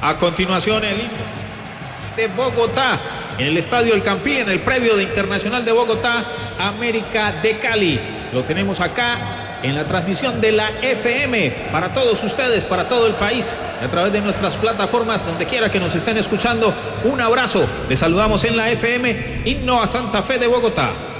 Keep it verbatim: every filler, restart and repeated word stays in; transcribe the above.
A continuación, el himno de Bogotá, en el Estadio El Campín, en el previo de Internacional de Bogotá, América de Cali. Lo tenemos acá en la transmisión de la F M para todos ustedes, para todo el país, a través de nuestras plataformas, donde quiera que nos estén escuchando. Un abrazo, les saludamos en la F M, himno a Santa Fe de Bogotá.